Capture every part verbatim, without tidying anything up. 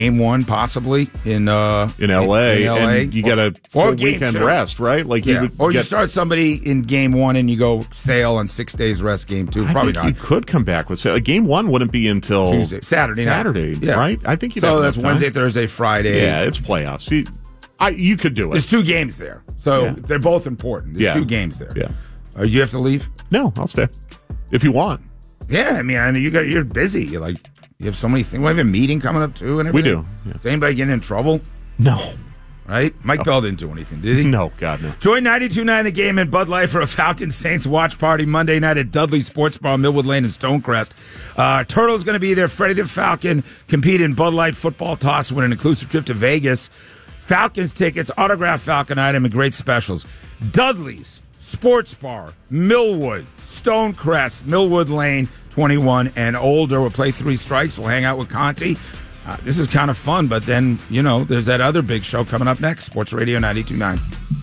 game one possibly in uh, in L A. In, in L A. And you get a full weekend two. rest, right? Like yeah. you would or get, you start somebody in game one and you go sail on six days rest game two. I Probably think not. You could come back with uh, game one. Wouldn't be until Tuesday, Saturday, Saturday, night. Yeah. right? I think you'd so have that's time. Wednesday, Thursday, Friday. Yeah, it's playoffs. You, I, you could do it. There's two games there, so yeah. they're both important. There's yeah. two games there. Yeah. Uh, you have to leave? No, I'll stay if you want. Yeah, I mean, I know you got you're busy. You're like you have so many things. We have a meeting coming up too, and everything. We do. Yeah. Is anybody getting in trouble? No. Right? Mike no. Bell didn't do anything, did he? No, God no. Join ninety-two point nine The Game and Bud Light for a Falcons Saints watch party Monday night at Dudley Sports Bar, Millwood Lane and Stonecrest. Uh, Turtle's going to be there. Freddie the Falcon compete in Bud Light football toss, win an inclusive trip to Vegas. Falcons tickets, autographed Falcon item, and great specials. Dudley's Sports Bar, Millwood, Stonecrest, Millwood Lane, twenty-one and older. We'll play three strikes. We'll hang out with Conti. Uh, this is kind of fun, but then, you know, there's that other big show coming up next. Sports Radio ninety-two point nine.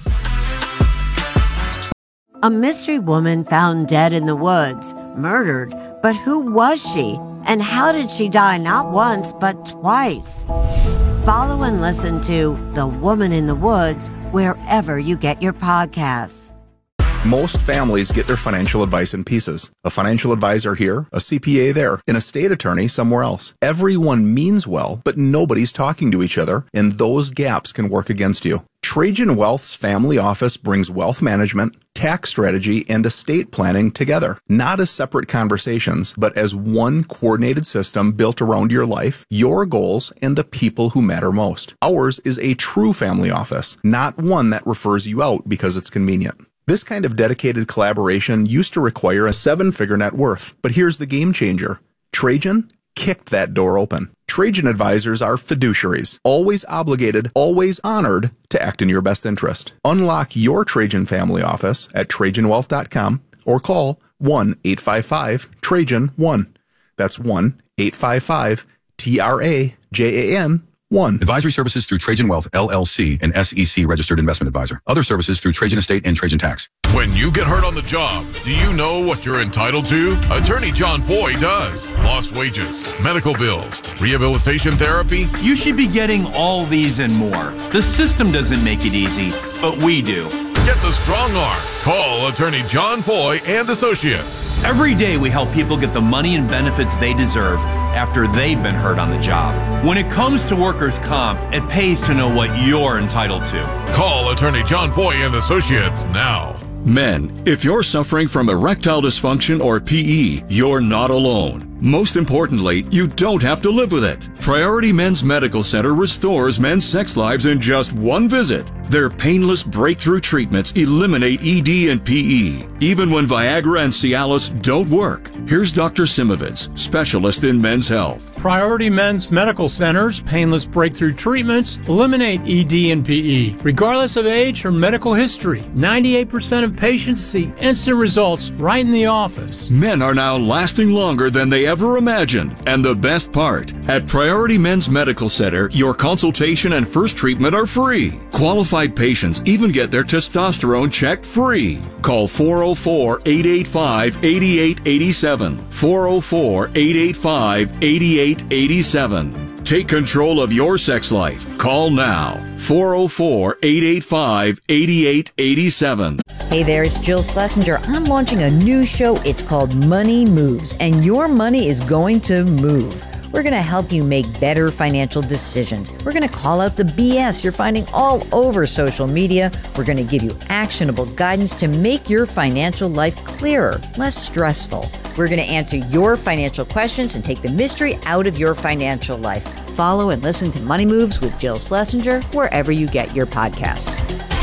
A mystery woman found dead in the woods, murdered. But who was she? And how did she die not once, but twice? Follow and listen to The Woman in the Woods wherever you get your podcasts. Most families get their financial advice in pieces. A financial advisor here, a C P A there, an estate attorney somewhere else. Everyone means well, but nobody's talking to each other, and those gaps can work against you. Trajan Wealth's family office brings wealth management, tax strategy, and estate planning together, not as separate conversations, but as one coordinated system built around your life, your goals, and the people who matter most. Ours is a true family office, not one that refers you out because it's convenient. This kind of dedicated collaboration used to require a seven-figure net worth, but here's the game changer. Trajan kicked that door open. Trajan advisors are fiduciaries, always obligated, always honored to act in your best interest. Unlock your Trajan family office at Trajan Wealth dot com or call one eight five five Trajan one. That's one eight five five T R A J A N one. Advisory services through Trajan Wealth, L L C, an S E C registered investment advisor. Other services through Trajan Estate and Trajan Tax. When you get hurt on the job, do you know what you're entitled to? Attorney John Foy does. Lost wages, medical bills, rehabilitation therapy. You should be getting all these and more. The system doesn't make it easy, but we do. Get the strong arm. Call Attorney John Foy and Associates. Every day we help people get the money and benefits they deserve after they've been hurt on the job. When it comes to workers' comp, it pays to know what you're entitled to. Call Attorney John Foy and Associates now. Men, if you're suffering from erectile dysfunction or P E, you're not alone. Most importantly, you don't have to live with it. Priority Men's Medical Center restores men's sex lives in just one visit. Their painless breakthrough treatments eliminate E D and P E, even when Viagra and Cialis don't work. Here's Doctor Simovitz, specialist in men's health. Priority Men's Medical Center's painless breakthrough treatments eliminate E D and P E, regardless of age or medical history. ninety-eight percent of patients see instant results right in the office. Men are now lasting longer than they ever imagined. And the best part, at Priority Men's Medical Center, your consultation and first treatment are free. Qualified patients even get their testosterone checked free. Call four oh four, eight eight five, eight eight eight seven. four oh four, eight eight five, eight eight eight seven. Take control of your sex life. Call now. four oh four, eight eight five, eight eight eight seven. Hey there, it's Jill Schlesinger. I'm launching a new show. It's called Money Moves, and your money is going to move. We're going to help you make better financial decisions. We're going to call out the B S you're finding all over social media. We're going to give you actionable guidance to make your financial life clearer, less stressful. We're going to answer your financial questions and take the mystery out of your financial life. Follow and listen to Money Moves with Jill Schlesinger wherever you get your podcasts.